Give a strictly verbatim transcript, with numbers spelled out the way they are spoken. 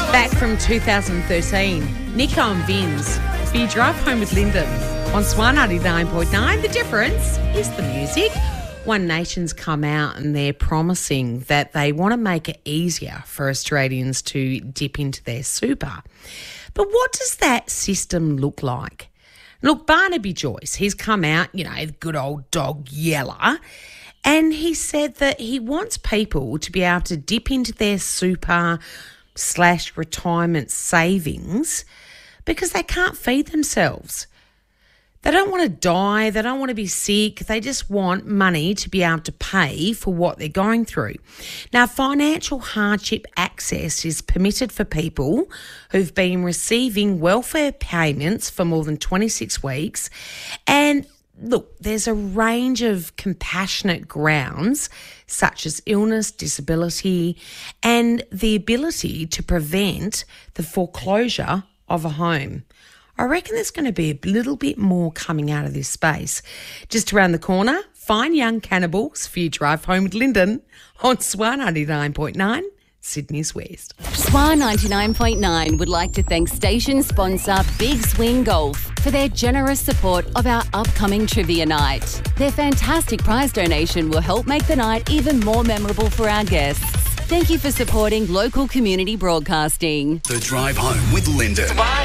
Back from two thousand thirteen, Nico and Vinz, for your drive home with Lyndon on Swan ninety-nine point nine. The difference is the music. One Nation's come out and they're promising that they want to make it easier for Australians to dip into their super. But what does that system look like? Look, Barnaby Joyce, he's come out, you know, the good old dog Yeller, and he said that he wants people to be able to dip into their super slash retirement savings because they can't feed themselves. They don't want to die. They don't want to be sick. They just want money to be able to pay for what they're going through. Now, financial hardship access is permitted for people who've been receiving welfare payments for more than twenty-six weeks. And look, there's a range of compassionate grounds such as illness, disability, and the ability to prevent the foreclosure of a home. I reckon there's going to be a little bit more coming out of this space. Just around the corner, Fine Young Cannibals for your drive home with Lyndon on Swan ninety-nine point nine, Sydney's West. Swan ninety-nine point nine would like to thank station sponsor Big Swing Golf for their generous support of our upcoming trivia night. Their fantastic prize donation will help make the night even more memorable for our guests. Thank you for supporting local community broadcasting. The Drive Home with Lyndon.